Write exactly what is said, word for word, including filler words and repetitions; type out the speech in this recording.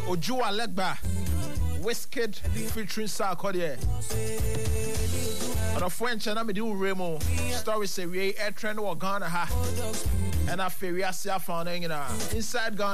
Oju Alegba, Wizkid featuring Sarkodie. On a French and I'm do Remo. Story say we air trend or Ghana ha. And I fear we are found inside Ghana.